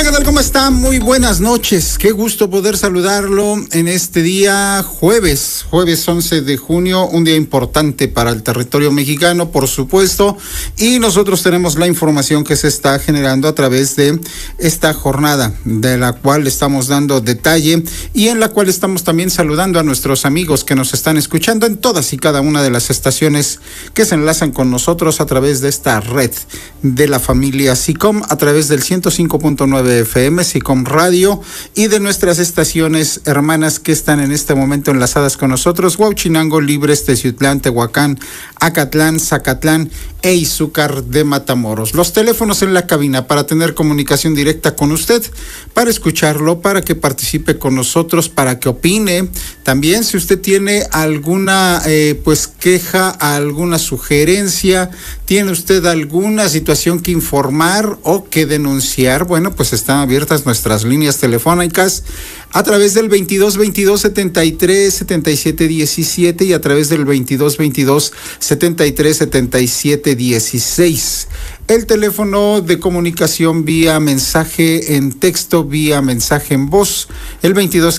Hola, ¿qué tal? ¿Cómo está? Muy buenas noches. Qué gusto poder saludarlo en este día jueves 11 de junio, un día importante para el territorio mexicano, por supuesto, y nosotros tenemos la información que se está generando a través de esta jornada, de la cual estamos dando detalle y en la cual estamos también saludando a nuestros amigos que nos están escuchando en todas y cada una de las estaciones que se enlazan con nosotros a través de esta red de la familia SICOM, a través del 105.9 FM, SICOM Radio, y de nuestras estaciones hermanas que están en este momento enlazadas con nosotros: Huauchinango, Libres, Teciutlán, Tehuacán, Acatlán, Zacatlán e Izúcar de Matamoros. Los teléfonos en la cabina para tener comunicación directa con usted, para escucharlo, para que participe con nosotros, para que opine. También si usted tiene alguna queja, alguna sugerencia, tiene usted alguna situación que informar o que denunciar, bueno, pues están abiertas nuestras líneas telefónicas a través del 2222-73-77-17 y a través del 2222-73-77-16. El teléfono de comunicación vía mensaje en texto, vía mensaje en voz, el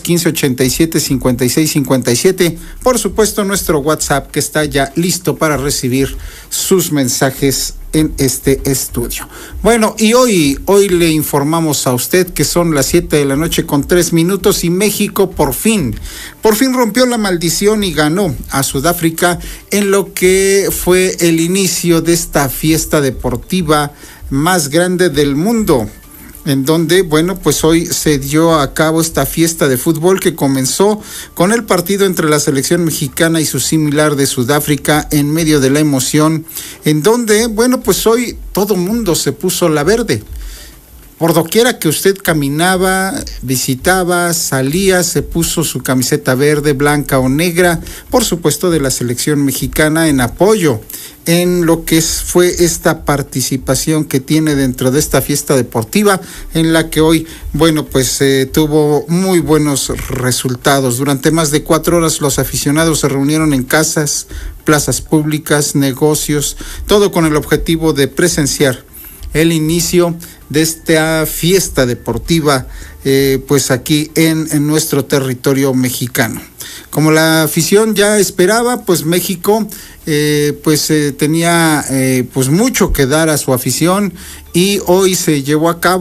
2215-87-56-57. Por supuesto, nuestro WhatsApp, que está ya listo para recibir sus mensajes en este estudio. Bueno, y hoy le informamos a usted que son las 7:03 y México por fin rompió la maldición y ganó a Sudáfrica en lo que fue el inicio de esta fiesta deportiva más grande del mundo, en donde, bueno, pues hoy se dio a cabo esta fiesta de fútbol que comenzó con el partido entre la selección mexicana y su similar de Sudáfrica, en medio de la emoción, en donde, bueno, pues hoy todo mundo se puso la verde. Por doquiera que usted caminaba, visitaba, salía, se puso su camiseta verde, blanca o negra, por supuesto de la selección mexicana, en apoyo en lo que fue esta participación que tiene dentro de esta fiesta deportiva, en la que hoy, bueno, pues tuvo muy buenos resultados. Durante más de 4 horas los aficionados se reunieron en casas, plazas públicas, negocios, todo con el objetivo de presenciar el inicio de esta fiesta deportiva, pues aquí en nuestro territorio mexicano. Como la afición ya esperaba, pues México tenía pues mucho que dar a su afición, y hoy se llevó a cabo